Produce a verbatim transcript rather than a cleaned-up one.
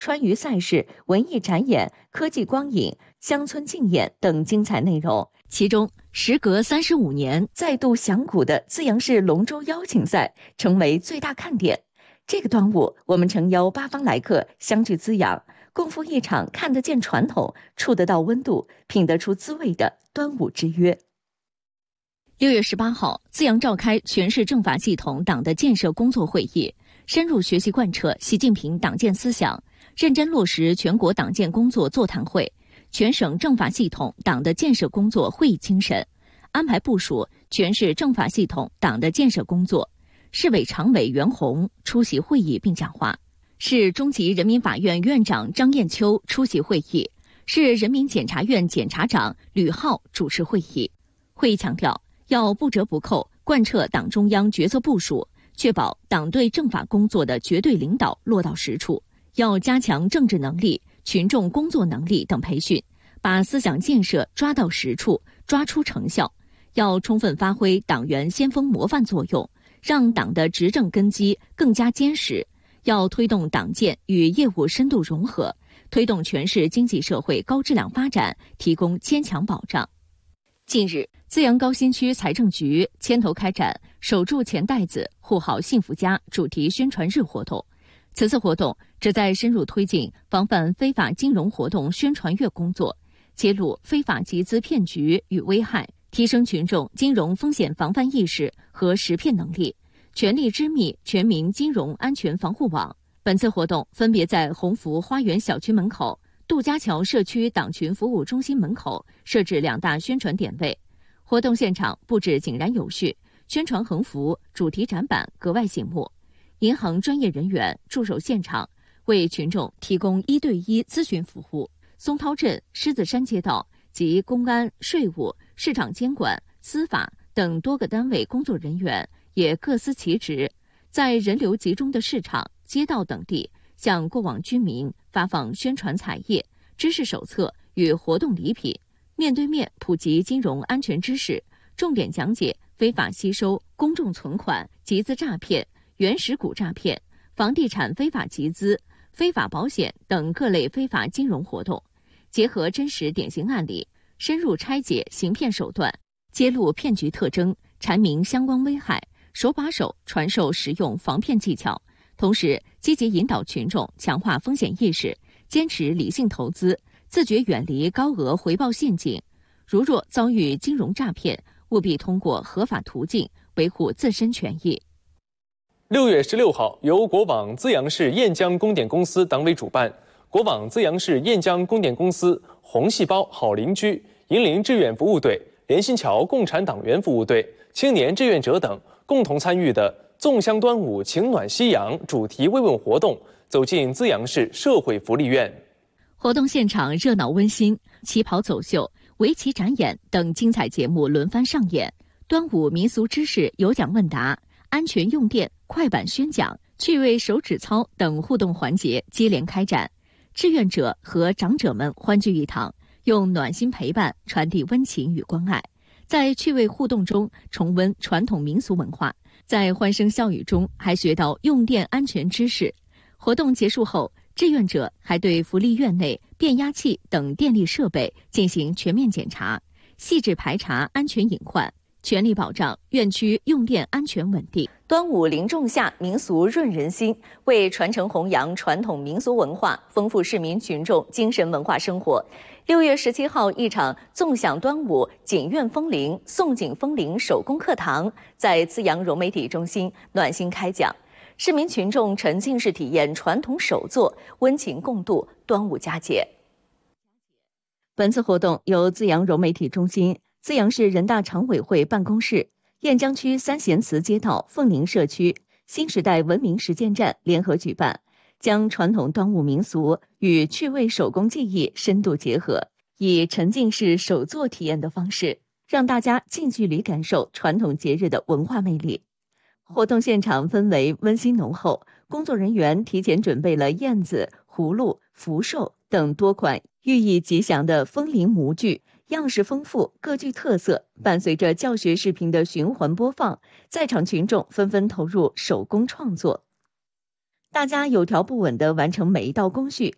川渝赛事、文艺展演、科技光影、乡村竞演等精彩内容。 其中，时隔三十五年再度响鼓的资阳市龙舟邀请赛成为最大看点。这个端午，我们诚邀八方来客相聚资阳，共赴一场看得见传统、触得到温度、品得出滋味的端午之约。 六月十八号，资阳召开全市政法系统党的建设工作会议，深入学习贯彻习近平党建思想，认真落实全国党建工作座谈会、全省政法系统党的建设工作会议精神，安排部署全市政法系统党的建设工作。市委常委袁弘出席会议并讲话，市中级人民法院院长张艳秋出席会议，市人民检察院检察长吕浩主持会议。会议强调，要不折不扣贯彻党中央决策部署，确保党对政法工作的绝对领导落到实处。要加强政治能力、群众工作能力等培训，把思想建设抓到实处，抓出成效。要充分发挥党员先锋模范作用，让党的执政根基更加坚实。要推动党建与业务深度融合，推动全市经济社会高质量发展提供坚强保障。近日，资阳高新区财政局牵头开展守住钱袋子，护好幸福家主题宣传日活动。此次活动旨在深入推进防范非法金融活动宣传月工作，揭露非法集资骗局与危害，提升群众金融风险防范意识和识骗能力，全力织密全民金融安全防护网。本次活动分别在鸿福花园小区门口、杜家桥社区党群服务中心门口设置两大宣传点位。活动现场布置井然有序，宣传横幅、主题展板格外醒目。银行专业人员驻守现场，为群众提供一对一咨询服务。松涛镇、狮子山街道及公安、税务、市场监管、司法等多个单位工作人员也各司其职，在人流集中的市场、街道等地，向过往居民发放宣传彩页、知识手册与活动礼品，面对面普及金融安全知识，重点讲解非法吸收公众存款、集资诈骗、原始股诈骗、房地产非法集资、非法保险等各类非法金融活动，结合真实典型案例，深入拆解行骗手段，揭露骗局特征，阐明相关危害，手把手传授实用防骗技巧。同时，积极引导群众强化风险意识，坚持理性投资，自觉远离高额回报陷阱。如若遭遇金融诈骗，务必通过合法途径维护自身权益。 六月十六号，由国网资阳市燕江供电公司党委主办，国网资阳市燕江供电公司、红细胞好邻居、银林志愿服务队、联新桥共产党员服务队、青年志愿者等共同参与的粽香端午情暖夕阳主题慰问活动走进资阳市社会福利院。 活动现场热闹温馨，旗袍走秀、围棋展演等精彩节目轮番上演，端午民俗知识有奖问答、安全用电快板宣讲、趣味手指操等互动环节接连开展，志愿者和长者们欢聚一堂，用暖心陪伴传递温情与关爱，在趣味互动中重温传统民俗文化，在欢声笑语中还学到用电安全知识。活动结束后，志愿者还对福利院内变压器等电力设备进行全面检查，细致排查安全隐患，全力保障院区用电安全稳定。 端午临仲夏，民俗润人心，为传承弘扬传统民俗文化，丰富市民群众精神文化生活。六月十七号，一场纵享端午景苑风铃、颂景风铃手工课堂在资阳融媒体中心暖心开讲，市民群众沉浸式体验传统手作，温情共度端午佳节。本次活动由资阳融媒体中心、资阳市人大常委会办公室、燕江区三贤祠街道凤宁社区新时代文明实践站联合举办，将传统端午民俗与趣味手工技艺深度结合，以沉浸式手作体验的方式，让大家近距离感受传统节日的文化魅力。活动现场氛围温馨浓厚，工作人员提前准备了燕子、葫芦、福寿等多款寓意吉祥的风铃模具，样式丰富，各具特色。伴随着教学视频的循环播放，在场群众纷纷投入手工创作。大家有条不紊地完成每一道工序，